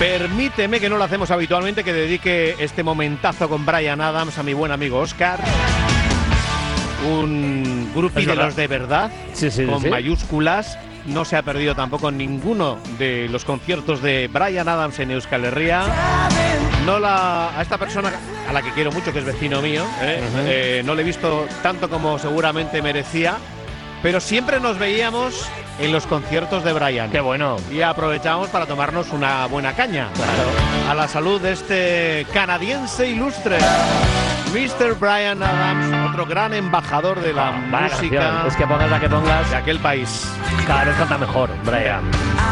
Permíteme, que no lo hacemos habitualmente, que dedique este momentazo con Bryan Adams a mi buen amigo Óscar. Un groupie de los de verdad, con mayúsculas. No se ha perdido tampoco ninguno de los conciertos de Bryan Adams en Euskal Herria. A esta persona, a la que quiero mucho, que es vecino mío, no le he visto tanto como seguramente merecía, pero siempre nos veíamos en los conciertos de Bryan. ¡Qué bueno! Y aprovechamos para tomarnos una buena caña. Claro. A la salud de este canadiense ilustre, Mr. Bryan Adams, otro gran embajador de la música. Es que pongas la que pongas, de aquel país. cada vez canta mejor, Bryan.